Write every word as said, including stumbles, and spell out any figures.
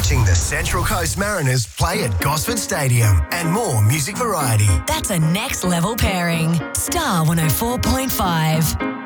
watching the Central Coast Mariners play at Gosford Stadium and more music variety. That's a next level pairing. Star one oh four point five.